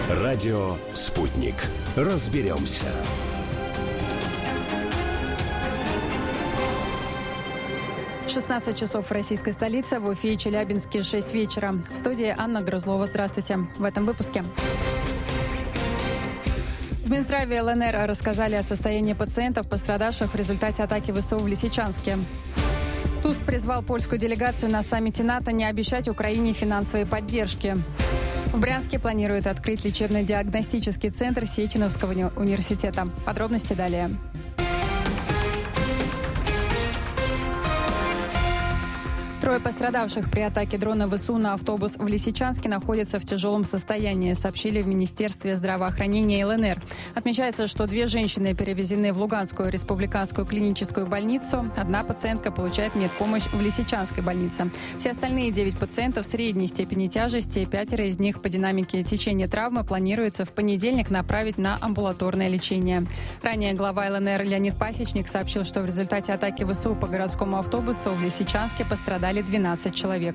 Радио «Спутник». Разберемся. «16 часов в российской столице, в Уфе и Челябинске 6 вечера. В студии Анна Грызлова. Здравствуйте. В этом выпуске. В Минздраве ЛНР рассказали о состоянии пациентов, пострадавших в результате атаки ВСУ в Лисичанске. Туск призвал польскую делегацию на саммите НАТО не обещать Украине финансовой поддержки. В Брянске планируют открыть лечебно-диагностический центр Сеченовского университета. Подробности далее. Трое пострадавших при атаке дрона ВСУ на автобус в Лисичанске находятся в тяжелом состоянии, сообщили в Министерстве здравоохранения ЛНР. Отмечается, что 2 женщины перевезены в Луганскую республиканскую клиническую больницу. Одна пациентка получает медпомощь в Лисичанской больнице. Все остальные 9 пациентов средней степени тяжести, 5 из них по динамике течения травмы планируется в понедельник направить на амбулаторное лечение. Ранее глава ЛНР Леонид Пасечник сообщил, что в результате атаки ВСУ по городскому автобусу в Лисичанске пострадали 12 человек.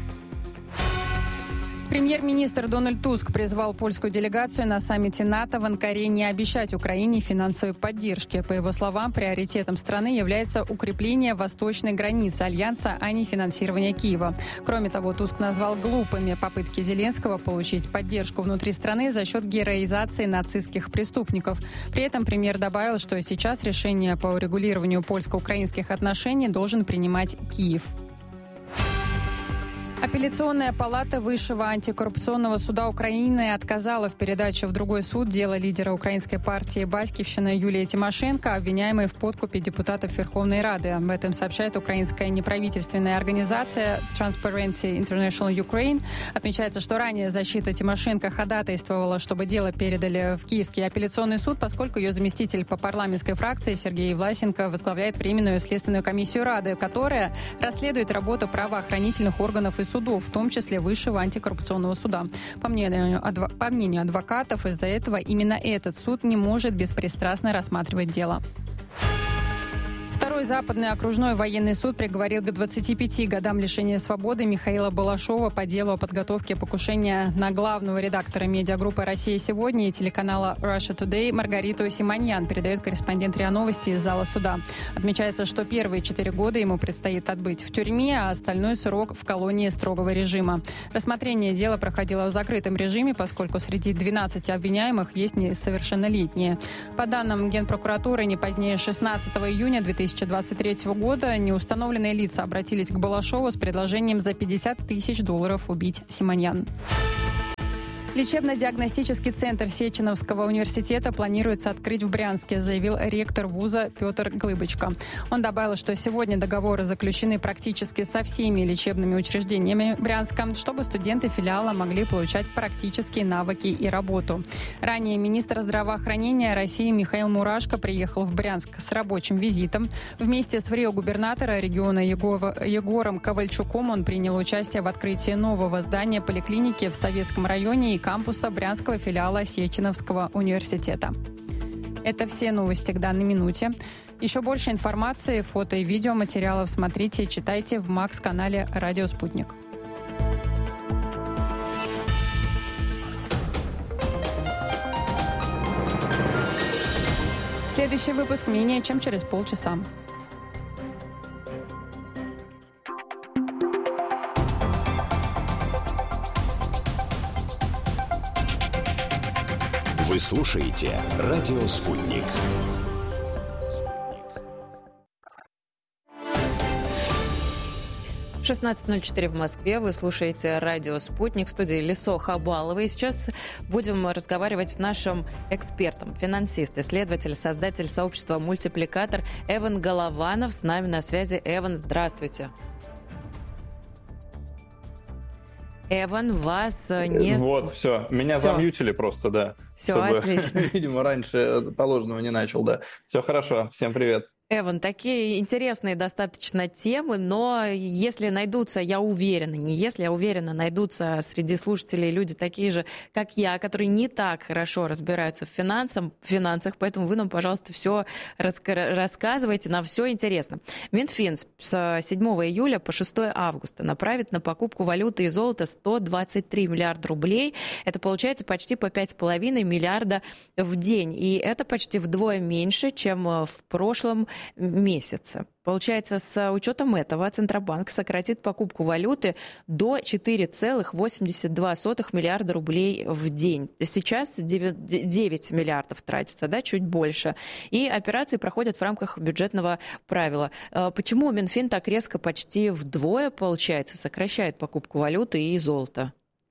Премьер-министр Дональд Туск призвал польскую делегацию на саммите НАТО в Анкаре не обещать Украине финансовой поддержки. По его словам, приоритетом страны является укрепление восточной границы Альянса, а не финансирование Киева. Кроме того, Туск назвал глупыми попытки Зеленского получить поддержку внутри страны за счет героизации нацистских преступников. При этом премьер добавил, что сейчас решение по урегулированию польско-украинских отношений должен принимать Киев. Апелляционная палата Высшего антикоррупционного суда Украины отказала в передаче в другой суд дела лидера украинской партии «Батьківщина» Юлии Тимошенко, обвиняемой в подкупе депутатов Верховной Рады. Об этом сообщает украинская неправительственная организация Transparency International Ukraine. Отмечается, что ранее защита Тимошенко ходатайствовала, чтобы дело передали в Киевский апелляционный суд, поскольку ее заместитель по парламентской фракции Сергей Власенко возглавляет Временную следственную комиссию Рады, которая расследует работу правоохранительных органов и судов, в том числе Высшего антикоррупционного суда. По мнению адвокатов, из-за этого именно этот суд не может беспристрастно рассматривать дело. Второй западный окружной военный суд приговорил к 25 годам лишения свободы Михаила Балашова по делу о подготовке покушения на главного редактора медиагруппы «Россия сегодня» и телеканала Russia Today Маргариту Симоньян, передает корреспондент РИА Новости из зала суда. Отмечается, что первые 4 года ему предстоит отбыть в тюрьме, а остальной срок в колонии строгого режима. Рассмотрение дела проходило в закрытом режиме, поскольку среди 12 обвиняемых есть несовершеннолетние. По данным Генпрокуратуры, не позднее 16 июня 2023 года неустановленные лица обратились к Балашову с предложением за $50 тысяч убить Симоньян. Лечебно-диагностический центр Сеченовского университета планируется открыть в Брянске, заявил ректор вуза Петр Глыбочко. Он добавил, что сегодня договоры заключены практически со всеми лечебными учреждениями Брянска, чтобы студенты филиала могли получать практические навыки и работу. Ранее министр здравоохранения России Михаил Мурашко приехал в Брянск с рабочим визитом. Вместе с губернатора региона Егором Ковальчуком он принял участие в открытии нового здания поликлиники в Советском районе и кампуса Брянского филиала Сеченовского университета. Это все новости к данной минуте. Еще больше информации, фото и видеоматериалов смотрите и читайте в МАКС-канале «Радио Спутник». Следующий выпуск менее чем через полчаса. Вы слушаете «Радио Спутник». — 16:04 в Москве. Вы слушаете «Радио Спутник», в студии Лисо Хабалова. И сейчас будем разговаривать с нашим экспертом, финансист, исследователь, создатель сообщества «Мультипликатор» Эван Голованов. С нами на связи. Эван, здравствуйте. Эван, вас не... Вот, все. Меня замьютили просто, да. Все, отлично. Видимо, раньше положенного не начал, да. Все хорошо. Всем привет. Эван, такие интересные достаточно темы, но если найдутся, я уверена, не если, я уверена, найдутся среди слушателей люди такие же, как я, которые не так хорошо разбираются в финансах, поэтому вы нам, пожалуйста, все рассказывайте, нам все интересно. Минфин с 7 июля по 6 августа направит на покупку валюты и золота 123 миллиарда рублей. Это получается почти по 5,5 миллиарда в день. И это почти вдвое меньше, чем в прошлом месяца. Получается, с учетом этого Центробанк сократит покупку валюты до 4,82 миллиарда рублей в день. Сейчас 9 миллиардов тратится, да, чуть больше. И операции проходят в рамках бюджетного правила. Почему Минфин так резко, почти вдвое, получается, сокращает покупку валюты и золота?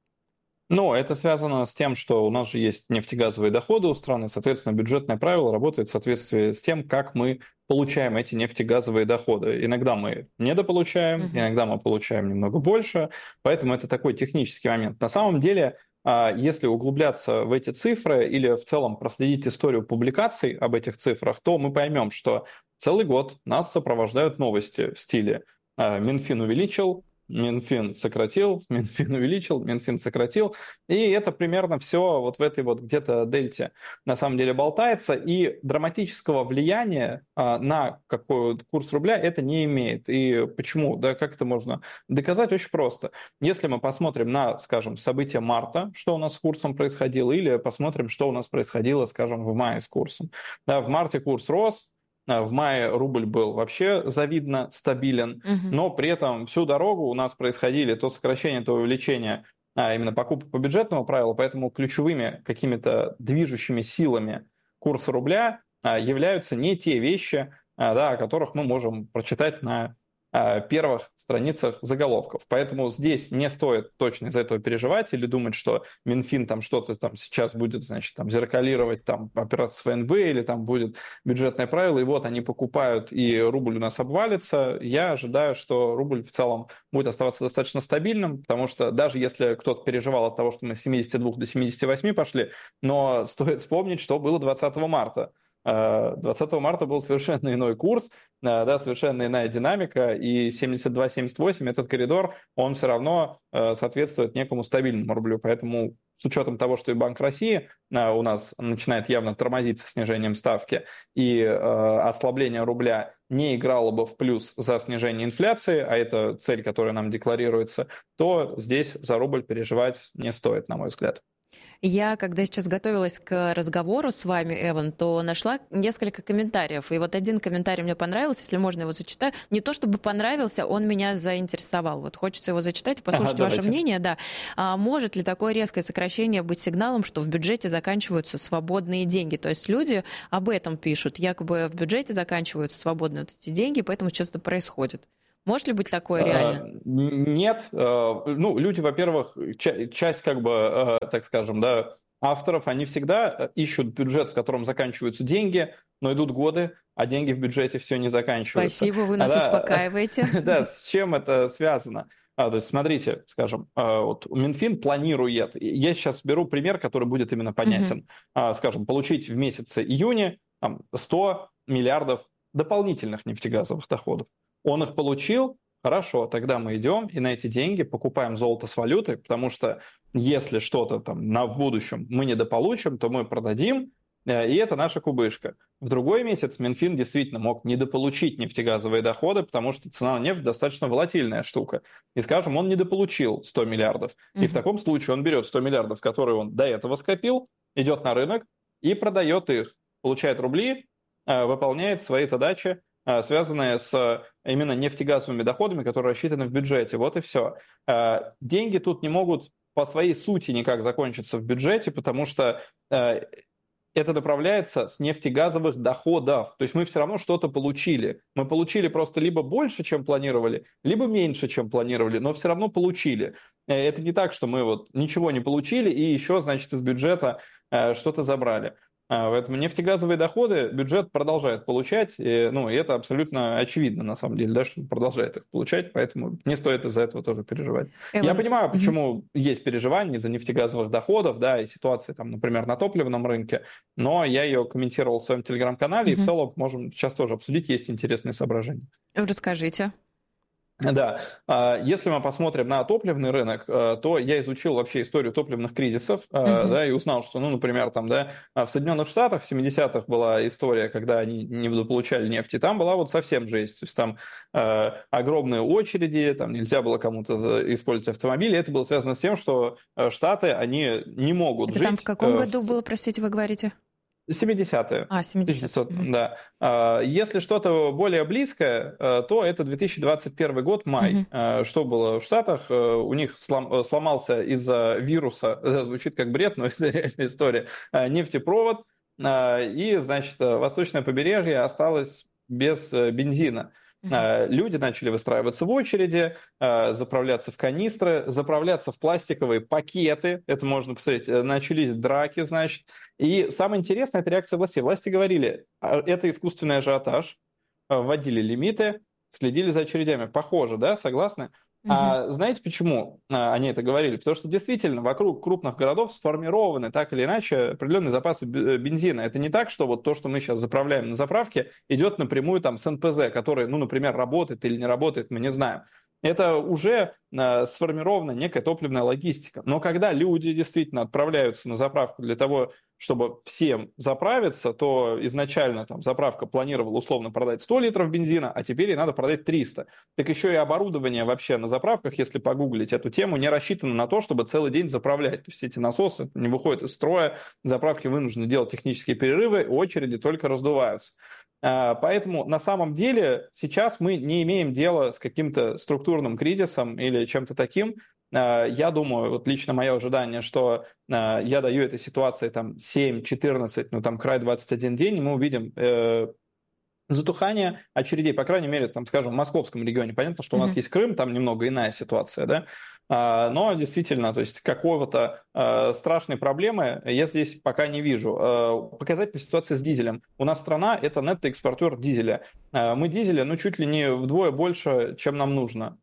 Ну, это связано с тем, что у нас же есть нефтегазовые доходы у страны, соответственно, бюджетное правило работает в соответствии с тем, как мы получаем эти нефтегазовые доходы. Иногда мы недополучаем, иногда мы получаем немного больше, поэтому это такой технический момент. На самом деле, если углубляться в эти цифры или в целом проследить историю публикаций об этих цифрах, то мы поймем, что целый год нас сопровождают новости в стиле «Минфин увеличил», Минфин сократил, Минфин увеличил, Минфин сократил. И это примерно все вот в этой вот где-то дельте на самом деле болтается. И драматического влияния на какой курс рубля это не имеет. И почему? Да, как это можно доказать? Очень просто. Если мы посмотрим на, скажем, события марта, что у нас с курсом происходило, или посмотрим, что у нас происходило, скажем, в мае с курсом. Да, в марте курс рос, в мае рубль был вообще завидно стабилен, но при этом всю дорогу у нас происходили то сокращение, то увеличение именно покупок по бюджетному правилу, поэтому ключевыми какими-то движущими силами курса рубля являются не те вещи, да, о которых мы можем прочитать на первых страницах заголовков. Поэтому здесь не стоит точно из-за этого переживать или думать, что Минфин там что-то там сейчас будет, значит, там зеркалировать там операцию ФНБ или там будет бюджетное правило, и вот они покупают, и рубль у нас обвалится. Я ожидаю, что рубль в целом будет оставаться достаточно стабильным, потому что даже если кто-то переживал от того, что мы с 72 до 78 пошли, но стоит вспомнить, что было 20 марта. 20 марта был совершенно иной курс, да, совершенно иная динамика, и 72-78 этот коридор, он все равно соответствует некому стабильному рублю, поэтому с учетом того, что и Банк России у нас начинает явно тормозить со снижением ставки, и ослабление рубля не играло бы в плюс за снижение инфляции, а это цель, которая нам декларируется, то здесь за рубль переживать не стоит, на мой взгляд. Я, когда сейчас готовилась к разговору с вами, Эван, то нашла несколько комментариев. И вот один комментарий мне понравился, если можно его зачитать. Не то чтобы понравился, он меня заинтересовал. Вот хочется его зачитать и послушать ваше мнение. Да. Может ли такое резкое сокращение быть сигналом, что в бюджете заканчиваются свободные деньги? То есть люди об этом пишут. Якобы в бюджете заканчиваются свободные вот эти деньги, поэтому сейчас это происходит. Может ли быть такое реально? Нет. Ну, люди, во-первых, часть, как бы, так скажем, да, авторов, они всегда ищут бюджет, в котором заканчиваются деньги, но идут годы, а деньги в бюджете все не заканчиваются. Спасибо, вы нас успокаиваете. Да, с чем это связано? То есть, смотрите, скажем, вот Минфин планирует, я сейчас беру пример, который будет именно понятен, скажем, получить в месяце июне 100 миллиардов дополнительных нефтегазовых доходов. Он их получил, хорошо, тогда мы идем и на эти деньги покупаем золото с валютой, потому что если что-то там в будущем мы недополучим, то мы продадим, и это наша кубышка. В другой месяц Минфин действительно мог недополучить нефтегазовые доходы, потому что цена на нефть достаточно волатильная штука. И, скажем, он недополучил 100 миллиардов. И в таком случае он берет 100 миллиардов, которые он до этого скопил, идет на рынок и продает их, получает рубли, выполняет свои задачи, связанные с именно нефтегазовыми доходами, которые рассчитаны в бюджете. Вот и все. Деньги тут не могут по своей сути никак закончиться в бюджете, потому что это направляется с нефтегазовых доходов. То есть мы все равно что-то получили. Мы получили просто либо больше, чем планировали, либо меньше, чем планировали, но все равно получили. Это не так, что мы вот ничего не получили и еще, значит, из бюджета что-то забрали. Поэтому нефтегазовые доходы бюджет продолжает получать, и это абсолютно очевидно на самом деле, да, что он продолжает их получать, поэтому не стоит из-за этого тоже переживать. Я понимаю, почему есть переживания из-за нефтегазовых доходов, да, и ситуации, там, например, на топливном рынке, но я ее комментировал в своем телеграм-канале, и в целом можем сейчас тоже обсудить, есть интересные соображения. Расскажите. Да, если мы посмотрим на топливный рынок, то я изучил вообще историю топливных кризисов, да, и узнал, что, например, там, да, в Соединенных Штатах в 70-х была история, когда они недополучали нефть, и там была вот совсем жесть, то есть там огромные очереди, там нельзя было кому-то использовать автомобили, это было связано с тем, что Штаты, они не могут жить. Это там в каком году было, простите, вы говорите? 70-е. 70-е. Да. Если что-то более близкое, то это 2021 год, май. Что было в Штатах? У них сломался из-за вируса, звучит как бред, но это реальная история, нефтепровод, и, значит, восточное побережье осталось без бензина. Люди начали выстраиваться в очереди, заправляться в канистры, заправляться в пластиковые пакеты. Это можно посмотреть. Начались драки, значит. И самое интересное – это реакция властей. Власти говорили, это искусственный ажиотаж, вводили лимиты, следили за очередями. Похоже, да? Согласны? А знаете, почему они это говорили? Потому что действительно вокруг крупных городов сформированы так или иначе определенные запасы бензина. Это не так, что вот то, что мы сейчас заправляем на заправке, идет напрямую там с НПЗ, который, например, работает или не работает, мы не знаем. Это уже сформирована некая топливная логистика. Но когда люди действительно отправляются на заправку для того, чтобы всем заправиться, то изначально там заправка планировала условно продать 100 литров бензина, а теперь ей надо продать 300. Так еще и оборудование вообще на заправках, если погуглить эту тему, не рассчитано на то, чтобы целый день заправлять. То есть эти насосы не выходят из строя, заправки вынуждены делать технические перерывы, очереди только раздуваются. Поэтому на самом деле сейчас мы не имеем дела с каким-то структурным кризисом или чем-то таким. Я думаю, вот лично мое ожидание, что я даю этой ситуации там 7-14, там край 21 день, и мы увидим затухание очередей, по крайней мере, там, скажем, в московском регионе. Понятно, что у нас есть Крым, там немного иная ситуация, да, но действительно, то есть какого-то страшной проблемы я здесь пока не вижу. Показательная ситуация с дизелем. У нас страна – это нетто-экспортер дизеля. Мы дизеля, чуть ли не вдвое больше, чем нам нужно,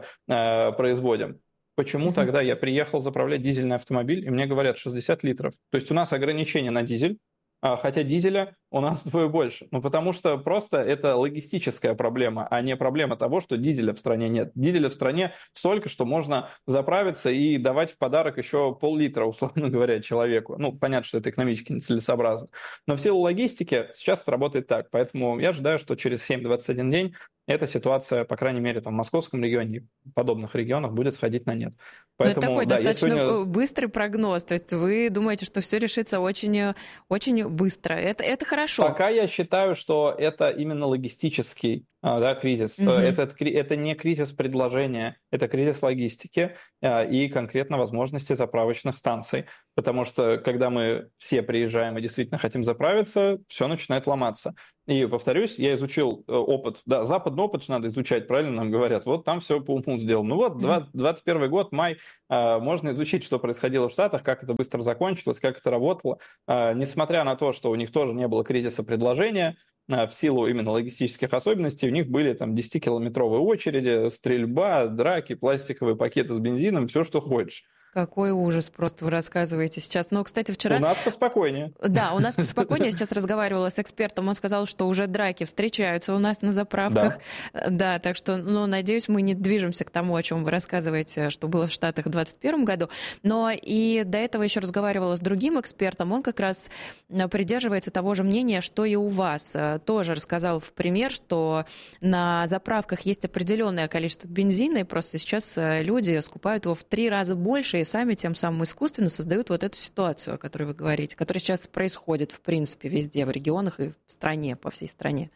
производим. Почему тогда я приехал заправлять дизельный автомобиль, и мне говорят 60 литров? То есть у нас ограничение на дизель, хотя дизеля у нас вдвое больше. Потому что просто это логистическая проблема, а не проблема того, что дизеля в стране нет. Дизеля в стране столько, что можно заправиться и давать в подарок еще пол-литра, условно говоря, человеку. Понятно, что это экономически нецелесообразно. Но в силу логистики сейчас это работает так. Поэтому я ожидаю, что через 7-21 день эта ситуация, по крайней мере, там, в московском регионе и в подобных регионах будет сходить на нет. Поэтому, это такой достаточно быстрый прогноз. То есть вы думаете, что все решится очень, очень быстро. Это хорошо. Пока я считаю, что это именно логистический кризис. Это не кризис предложения, это кризис логистики и конкретно возможности заправочных станций. Потому что когда мы все приезжаем и действительно хотим заправиться, все начинает ломаться. И, повторюсь, я изучил опыт. Да, западный опыт же надо изучать, правильно нам говорят. Вот там все по уму сделано. 21 год, май, можно изучить, что происходило в Штатах, как это быстро закончилось, как это работало. Несмотря на то, что у них тоже не было кризиса предложения, в силу именно логистических особенностей, у них были там 10-километровые очереди, стрельба, драки, пластиковые пакеты с бензином, все, что хочешь. Какой ужас просто вы рассказываете сейчас. Но, кстати, вчера... У нас поспокойнее. Да, у нас поспокойнее. Я сейчас разговаривала с экспертом. Он сказал, что уже драки встречаются у нас на заправках. Да, так что, надеюсь, мы не движемся к тому, о чем вы рассказываете, что было в Штатах в 2021 году. Но и до этого еще разговаривала с другим экспертом. Он как раз придерживается того же мнения, что и у вас. Тоже рассказал в пример, что на заправках есть определенное количество бензина, и просто сейчас люди скупают его в 3 раза больше, и сами тем самым искусственно создают вот эту ситуацию, о которой вы говорите, которая сейчас происходит, в принципе, везде, в регионах и в стране, по всей стране.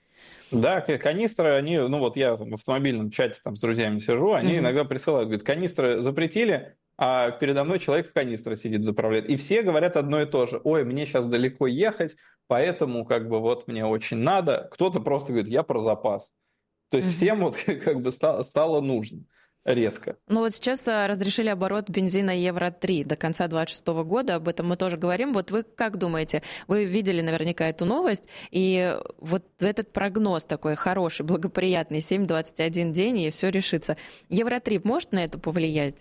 Да, канистры, они, я в автомобильном чате там с друзьями сижу, они иногда присылают, говорят, канистры запретили, а передо мной человек в канистре сидит, заправляет. И все говорят одно и то же. Ой, мне сейчас далеко ехать, поэтому мне очень надо. Кто-то просто говорит, я про запас. То есть всем стало нужно. резко. Ну вот сейчас разрешили оборот бензина Евро-3 до конца 2026 года, об этом мы тоже говорим. Вот вы как думаете, вы видели наверняка эту новость, и вот этот прогноз такой хороший, благоприятный, 7-21 день, и все решится. Евро-3 может на это повлиять?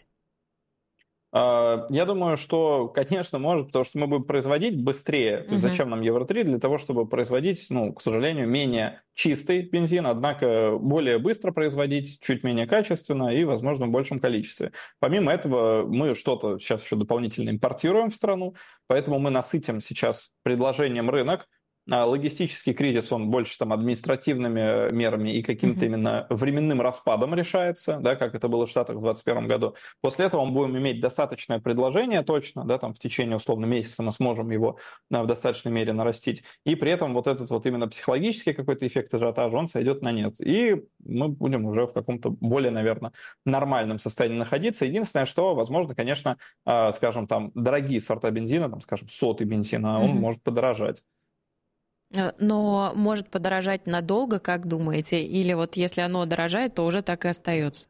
Я думаю, что, конечно, может, потому что мы будем производить быстрее. То есть зачем нам Евро-3? Для того, чтобы производить, к сожалению, менее чистый бензин, однако более быстро производить, чуть менее качественно и, возможно, в большем количестве. Помимо этого, мы что-то сейчас еще дополнительно импортируем в страну, поэтому мы насытим сейчас предложением рынок. Логистический кризис, он больше там административными мерами и каким-то именно временным распадом решается, да, как это было в Штатах в 2021 году. После этого мы будем иметь достаточное предложение точно, да, там в течение условно месяца мы сможем его в достаточной мере нарастить. И при этом вот этот вот именно психологический какой-то эффект ажиотажа, он сойдет на нет. И мы будем уже в каком-то более, наверное, нормальном состоянии находиться. Единственное, что, возможно, конечно, скажем, там дорогие сорта бензина, там, скажем, сотый бензин, он может подорожать. Но может подорожать надолго, как думаете? Или вот если оно дорожает, то уже так и остается?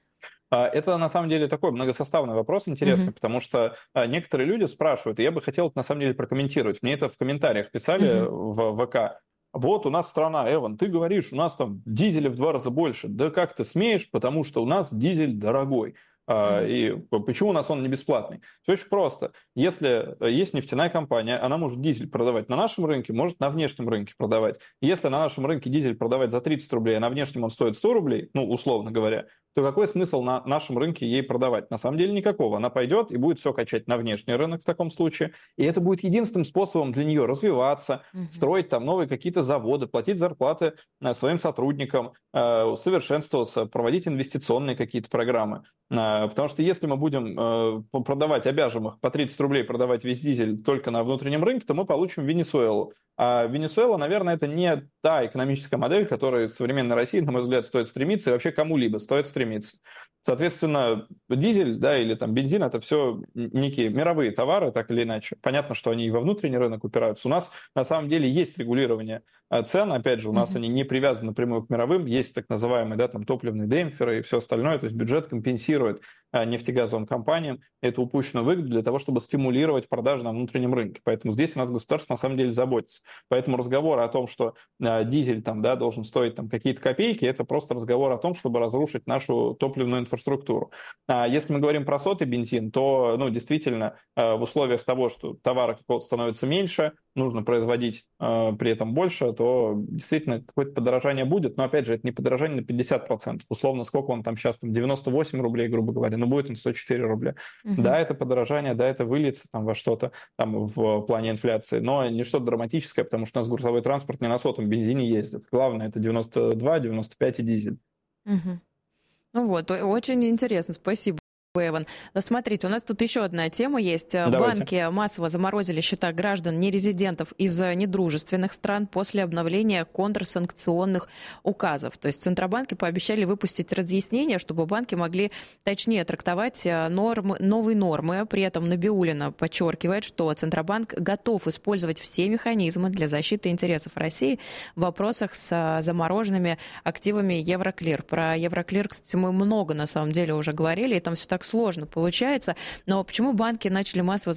Это на самом деле такой многосоставный вопрос интересный, потому что некоторые люди спрашивают, и я бы хотел это на самом деле прокомментировать. Мне это в комментариях писали в ВК. Вот у нас страна, Эван, ты говоришь, у нас там дизеля в 2 раза больше. Да как ты смеешь, потому что у нас дизель дорогой. И почему у нас он не бесплатный? Все очень просто. Если есть нефтяная компания, она может дизель продавать на нашем рынке, может на внешнем рынке продавать. Если на нашем рынке дизель продавать за 30 рублей, а на внешнем он стоит 100 рублей, условно говоря, то какой смысл на нашем рынке ей продавать? На самом деле никакого. Она пойдет и будет все качать на внешний рынок в таком случае. И это будет единственным способом для нее развиваться, строить там новые какие-то заводы, платить зарплаты своим сотрудникам, совершенствоваться, проводить инвестиционные какие-то программы. Потому что если мы будем продавать, обяжем их по 30 рублей продавать весь дизель только на внутреннем рынке, то мы получим Венесуэлу. А Венесуэла, наверное, это не та экономическая модель, к которой современной России, на мой взгляд, стоит стремиться, и вообще кому-либо стоит стремиться. Соответственно, дизель, да, или там бензин — это все некие мировые товары, так или иначе. Понятно, что они и во внутренний рынок упираются. У нас на самом деле есть регулирование цен, опять же, у нас они не привязаны напрямую к мировым, есть так называемые, да, там топливные демпферы и все остальное, то есть бюджет компенсирует нефтегазовым компаниям эту упущенную выгоду для того, чтобы стимулировать продажи на внутреннем рынке. Поэтому здесь у нас государство на самом деле заботится. Поэтому разговоры о том, что дизель там, да, должен стоить там какие-то копейки, это просто разговор о том, чтобы разрушить нашу топливную инфраструктуру. Если мы говорим про сотый бензин, то действительно в условиях того, что товара какого-то становится меньше, нужно производить при этом больше, то действительно какое-то подорожание будет. Но опять же, это не подорожание на 50%. Условно, сколько он там сейчас, 98 рублей, грубо говоря, но будет он 104 рубля. Да, это подорожание, да, это выльется там во что-то там в плане инфляции, но не что-то драматическое, потому что у нас грузовой транспорт не на сотом бензине ездит. Главное, это 92, 95 и дизель. Ну вот, очень интересно, спасибо. Эван. Но смотрите, у нас тут еще одна тема есть. Давайте. Банки массово заморозили счета граждан нерезидентов из недружественных стран после обновления контрсанкционных указов. То есть центробанки пообещали выпустить разъяснения, чтобы банки могли точнее трактовать новые нормы. При этом Набиуллина подчеркивает, что Центробанк готов использовать все механизмы для защиты интересов России в вопросах с замороженными активами Евроклир. Про Евроклир, кстати, мы много на самом деле уже говорили, и там все так сложно получается. Но почему банки начали массово